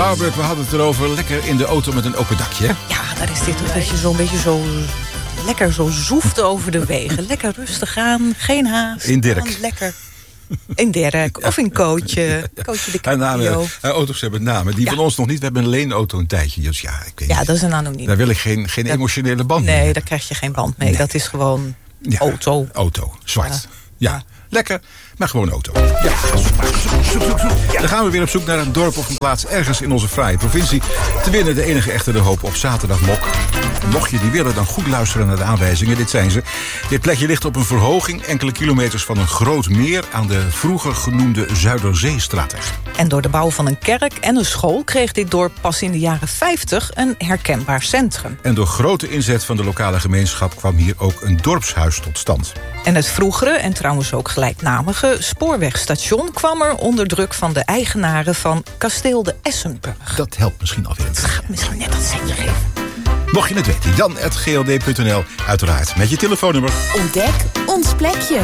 Starbuck, we hadden het erover. Lekker in de auto met een open dakje, hè? Ja, daar is dit toch dat je zo'n beetje zo lekker zo zoeft over de wegen. Lekker rustig aan, geen haast. In Dirk. Lekker. In Dirk of in Kootje. Kootje de Cabrio. Auto's hebben namen. Die van ons nog niet. We hebben een leenauto een tijdje. Dus ja, ik weet niet. Dat is een anoniem. Daar wil ik geen emotionele band mee. Nee, daar krijg je geen band mee. Nee. Dat is gewoon auto. Auto, zwart. Ja. Lekker, maar gewoon auto. Ja, Dan gaan we weer op zoek naar een dorp of een plaats ergens in onze fraaie provincie. Te winnen de enige echte de hoop op zaterdagmok. Mocht je die willen, dan goed luisteren naar de aanwijzingen. Dit zijn ze. Dit plekje ligt op een verhoging enkele kilometers van een groot meer aan de vroeger genoemde Zuiderzeestraatweg. En door de bouw van een kerk en een school kreeg dit dorp pas in de jaren 50 een herkenbaar centrum. En door grote inzet van de lokale gemeenschap kwam hier ook een dorpshuis tot stand. En het vroegere en trouwens ook gelijknamige spoorwegstation kwam er onder druk van de eigenaren van Kasteel de Essenburg. Dat helpt misschien alweer. Het gaat misschien net dat zetje geven. Mocht je het weten, jan@gld.nl, uiteraard met je telefoonnummer. Ontdek ons plekje.